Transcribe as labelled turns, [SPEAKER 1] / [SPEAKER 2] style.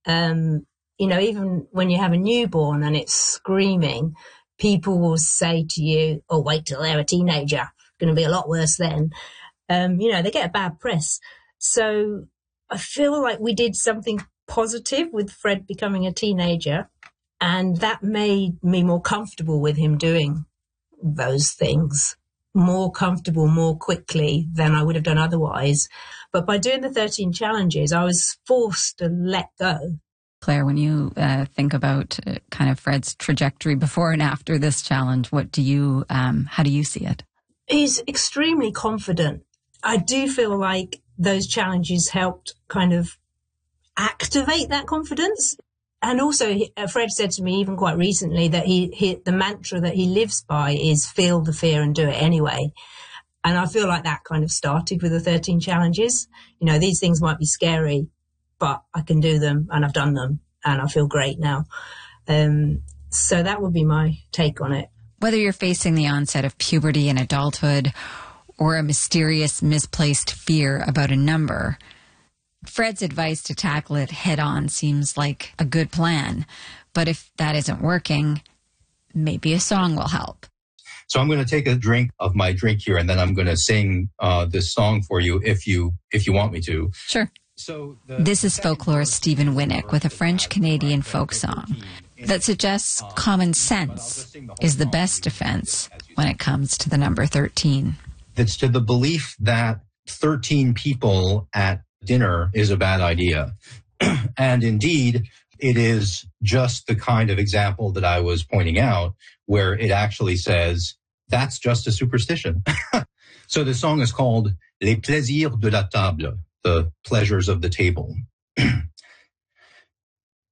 [SPEAKER 1] Even when you have a newborn and it's screaming, people will say to you, oh, wait till they're a teenager. It's going to be a lot worse then. They get a bad press. So I feel like we did something positive with Fred becoming a teenager, and that made me more comfortable with him doing those things, more comfortable more quickly than I would have done otherwise. But by doing the 13 challenges, I was forced to let go.
[SPEAKER 2] Claire, when you think about kind of Fred's trajectory before and after this challenge, how do you see it?
[SPEAKER 1] He's extremely confident. I do feel like those challenges helped kind of activate that confidence. And also, Fred said to me even quite recently that the mantra that he lives by is feel the fear and do it anyway. And I feel like that kind of started with the 13 challenges. These things might be scary, but I can do them, and I've done them, and I feel great now. So that would be my take on it.
[SPEAKER 2] Whether you're facing the onset of puberty and adulthood or a mysterious, misplaced fear about a number, Fred's advice to tackle it head on seems like a good plan. But if that isn't working, maybe a song will help.
[SPEAKER 3] So I'm going to take a drink of my drink here, and then I'm going to sing this song for you if you want me to.
[SPEAKER 2] Sure. This is folklorist Stephen Winnick with a French-Canadian folk song that suggests common sense is the best defense when it comes to the number 13.
[SPEAKER 3] It's to the belief that 13 people at dinner is a bad idea. And indeed, it is just the kind of example that I was pointing out, where it actually says, that's just a superstition. So the song is called Les plaisirs de la table, the pleasures of the table.